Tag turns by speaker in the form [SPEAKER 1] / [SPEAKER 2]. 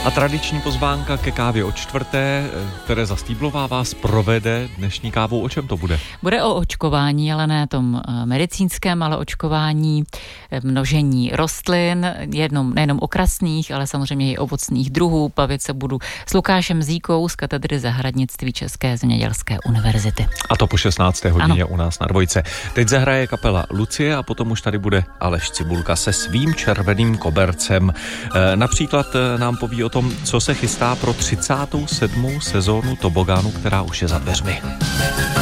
[SPEAKER 1] A tradiční pozvánka ke kávě od 4. Tereza Stýblová vás provede dnešní kávou. O čem to bude?
[SPEAKER 2] Bude o očkování, ale ne tom medicínském, ale očkování množení rostlin, nejenom okrasných, ale samozřejmě i ovocných druhů. Bavit se budu s Lukášem Zíkou z katedry zahradnictví České zemědělské univerzity.
[SPEAKER 1] A to po 16. hodině u nás na Dvojce. Teď zahraje kapela Lucie a potom už tady bude Aleš Cibulka se svým červeným kobercem. Například nám poví o tom, co se chystá pro 37. sezónu tobogánu, která už je za dveřmi.